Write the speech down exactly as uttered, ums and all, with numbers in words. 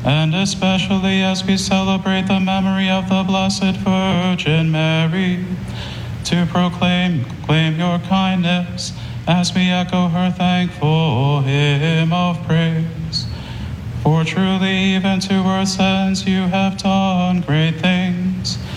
and especially as we celebrate the memory of the Blessed Virgin Mary, to proclaim claim your kindness as we echo her thankful hymn of praise. For truly even to our sins you have done great things,